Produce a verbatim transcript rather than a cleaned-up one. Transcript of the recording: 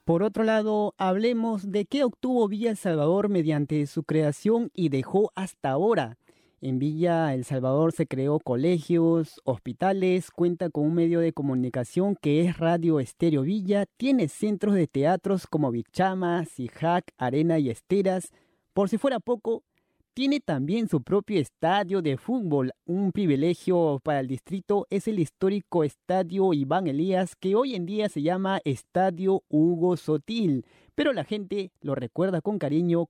Por otro lado, hablemos de qué obtuvo Villa El Salvador mediante su creación y dejó hasta ahora. En Villa El Salvador se creó colegios, hospitales, cuenta con un medio de comunicación que es Radio Estéreo Villa, tiene centros de teatros como Bichama, Sijac, Arena y Esteras. Por si fuera poco, tiene también su propio estadio de fútbol. Un privilegio para el distrito es el histórico Estadio Iván Elías, que hoy en día se llama Estadio Hugo Sotil, pero la gente lo recuerda con cariño